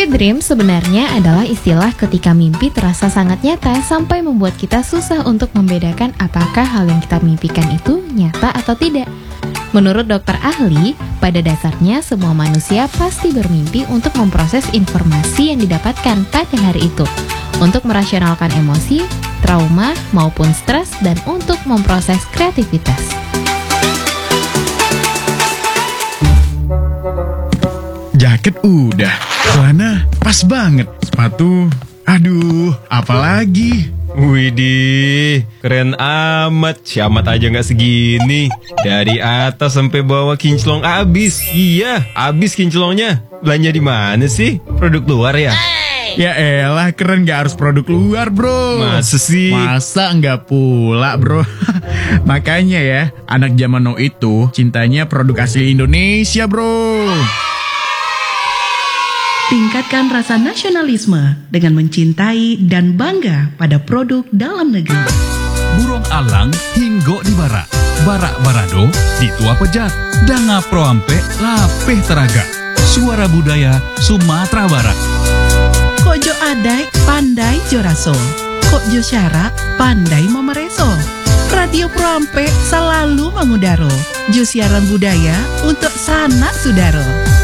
Lucid dream sebenarnya adalah istilah ketika mimpi terasa sangat nyata sampai membuat kita susah untuk membedakan apakah hal yang kita mimpikan itu nyata atau tidak. Menurut dokter ahli, pada dasarnya semua manusia pasti bermimpi untuk memproses informasi yang didapatkan pada hari itu, untuk merasionalkan emosi, trauma, maupun stres, dan untuk memproses kreativitas. Jaket udah, celana pas banget, sepatu, aduh, apalagi? Widih, keren amat. Syamat aja nggak segini. Dari atas sampai bawah kinclong abis. Iya, abis kinclongnya. Belanja di mana sih? Produk luar ya? Ya elah, keren gak harus produk luar, bro. Masa sih? Masa enggak pula, bro? Makanya ya, anak zaman now itu cintanya produk asli Indonesia, bro. Tingkatkan rasa nasionalisme dengan mencintai dan bangga pada produk dalam negeri. Burung alang hinggo di barak, barak barado di tua pejat, danga proampe lapeh teraga. Suara budaya Sumatera Barat. Kojo adai pandai joraso, kojo syara pandai memereso. Radio Proampe selalu mengudaro, jo siaran budaya untuk sanak sudaro.